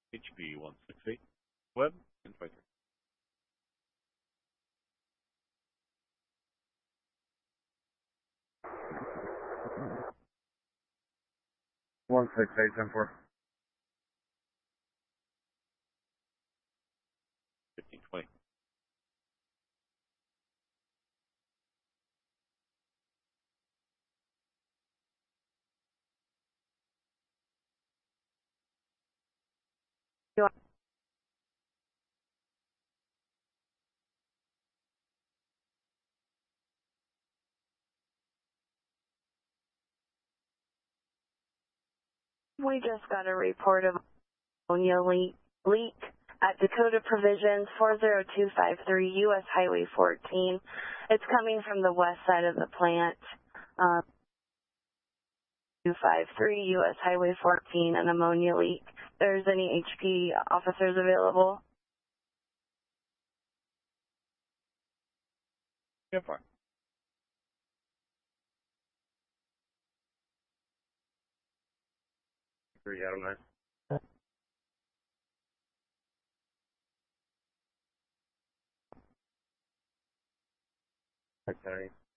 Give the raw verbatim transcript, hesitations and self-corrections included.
H P one six eight, web, and five three. One six eight ten four. Fifteen twenty. We just got a report of ammonia leak, leak at Dakota Provisions four zero two five three U S Highway fourteen. It's coming from the west side of the plant. Um, two five three U S Highway fourteen, an ammonia leak. There's any H P officers available? Yeah, fine. Three out of nine. Okay.